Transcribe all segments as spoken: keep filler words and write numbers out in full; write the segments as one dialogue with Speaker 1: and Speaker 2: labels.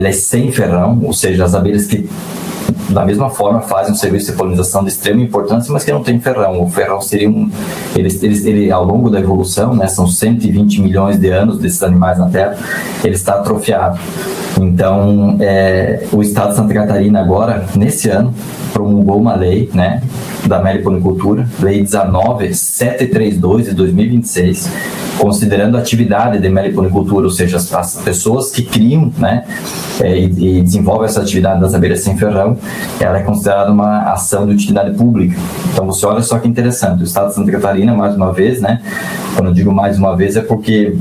Speaker 1: é sem ferrão, ou seja, as abelhas que da mesma forma fazem um serviço de polinização de extrema importância, mas que não tem ferrão. O ferrão seria um... Ele, ele, ele, ao longo da evolução, né, são cento e vinte milhões de anos desses animais na Terra, ele está atrofiado. Então, é, o Estado de Santa Catarina agora, nesse ano, promulgou uma lei, né, da meliponicultura, Lei dezenove mil setecentos e trinta e dois de dois mil e vinte e seis, considerando a atividade de meliponicultura, ou seja, as, as pessoas que criam, né, é, e, e desenvolvem essa atividade das abelhas sem ferrão, ela é considerada uma ação de utilidade pública. Então, você olha só que interessante, o Estado de Santa Catarina, mais uma vez, né, quando eu digo mais uma vez é porque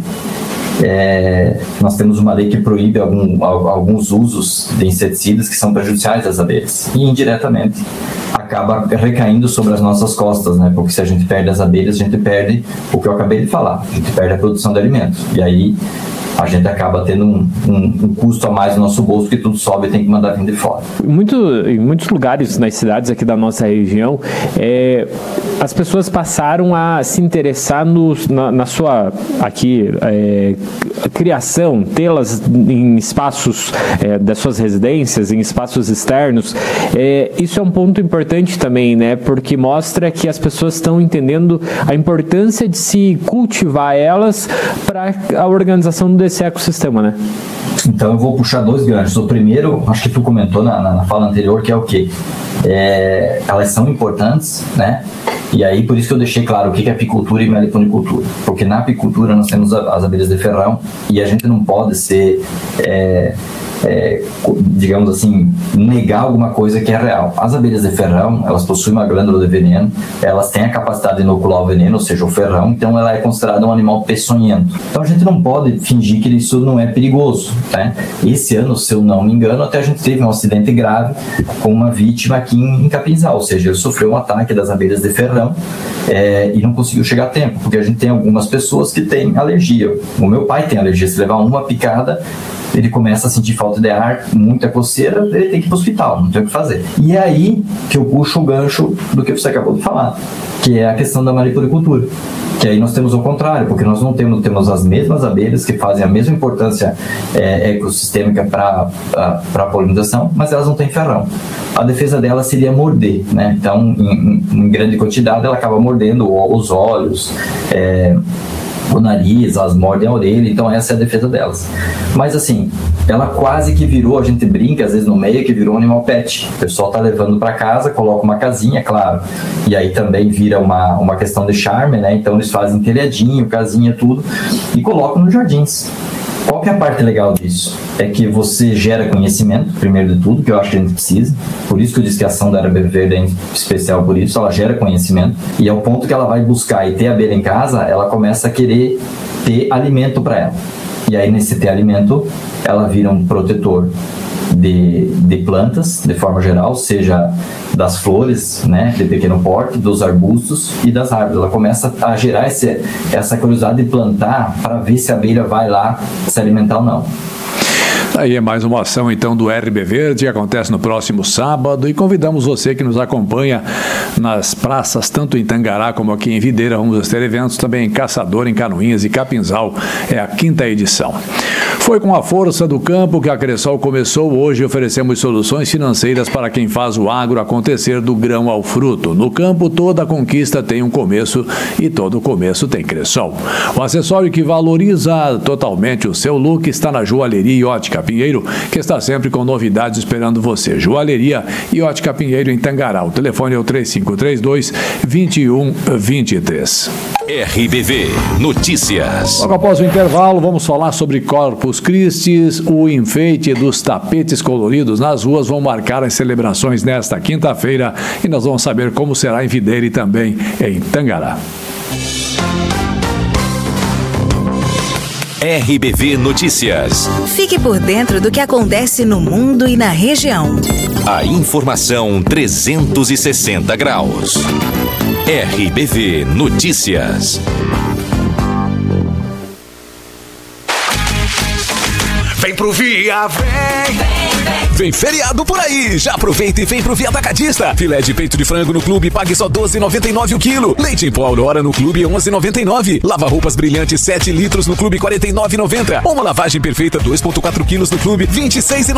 Speaker 1: É, nós temos uma lei que proíbe algum, alguns usos de inseticidas que são prejudiciais às abelhas e indiretamente acaba recaindo sobre as nossas costas, né? Porque se a gente perde as abelhas, a gente perde o que eu acabei de falar, a gente perde a produção de alimentos e aí a gente acaba tendo um, um, um custo a mais no nosso bolso, que tudo sobe e tem que mandar vir de fora.
Speaker 2: Muito, em muitos lugares, nas cidades aqui da nossa região, é, as pessoas passaram a se interessar no, na, na sua aqui, é, criação, tê-las em espaços é, das suas residências, em espaços externos. É, isso é um ponto importante também, né? Porque mostra que as pessoas estão entendendo a importância de se cultivar elas para a organização desse ecossistema, né?
Speaker 1: Então eu vou puxar dois ganchos. O primeiro, acho que tu comentou na, na, na fala anterior, que é o quê? É, elas são importantes, né? E aí por isso que eu deixei claro o que é apicultura e meliponicultura. Porque na apicultura nós temos as abelhas de ferrão e a gente não pode ser... É, É, digamos assim, negar alguma coisa que é real. As abelhas de ferrão, elas possuem uma glândula de veneno, elas têm a capacidade de inocular o veneno, ou seja, o ferrão, então ela é considerada um animal peçonhento. Então a gente não pode fingir que isso não é perigoso, né? Esse ano, se eu não me engano, até a gente teve um acidente grave com uma vítima aqui em Capinzal, ou seja, ele sofreu um ataque das abelhas de ferrão é, e não conseguiu chegar a tempo, porque a gente tem algumas pessoas que têm alergia. O meu pai tem alergia, se levar uma picada, ele começa a sentir falta de ar, muita coceira, ele tem que ir para o hospital, não tem o que fazer. E é aí que eu puxo o gancho do que você acabou de falar, que é a questão da meliponicultura. Que aí nós temos o contrário, porque nós não temos, temos as mesmas abelhas que fazem a mesma importância é, ecossistêmica para a polinização, mas elas não têm ferrão. A defesa dela seria morder, né? Então, em, em grande quantidade, ela acaba mordendo os olhos, é, o nariz, elas mordem a orelha, então essa é a defesa delas. Mas assim, ela quase que virou, a gente brinca às vezes no meio, que virou um animal pet. O pessoal tá levando para casa, coloca uma casinha, claro, e aí também vira uma, uma questão de charme, né? Então eles fazem telhadinho, casinha, tudo, e colocam nos jardins. Qual que é a parte legal disso? É que você gera conhecimento, primeiro de tudo, que eu acho que a gente precisa. Por isso que eu disse que a ação da Era B Verde é especial por isso, ela gera conhecimento. E ao ponto que ela vai buscar e ter abelha em casa, ela começa a querer ter alimento para ela. E aí, nesse ter alimento, ela vira um protetor de, de plantas, de forma geral, seja das flores, né, de pequeno porte, dos arbustos e das árvores. Ela começa a gerar esse, essa curiosidade de plantar para ver se a abelha vai lá se alimentar ou não.
Speaker 3: Aí é mais uma ação então do R B Verde, que acontece no próximo sábado, e convidamos você que nos acompanha nas praças, tanto em Tangará como aqui em Videira. Vamos ter eventos também em Caçador, em Canoinhas e Capinzal, é a quinta edição. Foi com a força do campo que a Cressol começou. Hoje oferecemos soluções financeiras para quem faz o agro acontecer do grão ao fruto. No campo, toda conquista tem um começo e todo começo tem Cressol. O acessório que valoriza totalmente o seu look está na Joalheria e Ótica Pinheiro, que está sempre com novidades esperando você. Joalheria e Ótica Pinheiro em Tangará. O telefone é o três cinco três dois, dois um dois três.
Speaker 4: R B V Notícias.
Speaker 3: Logo após o intervalo, vamos falar sobre Corpus Christi. O enfeite dos tapetes coloridos nas ruas vão marcar as celebrações nesta quinta-feira e nós vamos saber como será em Videira e também em Tangará.
Speaker 4: R B V Notícias.
Speaker 5: Fique por dentro do que acontece no mundo e na região.
Speaker 4: A informação trezentos e sessenta graus. R B V Notícias.
Speaker 6: Vem pro Via, vem! Vem feriado por aí! Já aproveita e vem pro Via Atacadista. Filé de peito de frango no clube, pague só doze reais e noventa e nove centavos o quilo. Leite em pó Aurora no clube, onze reais e noventa e nove centavos. Lava roupas brilhantes, sete litros no clube, quarenta e nove reais e noventa centavos. Uma lavagem perfeita, dois vírgula quatro quilos no clube, vinte e seis reais e noventa centavos.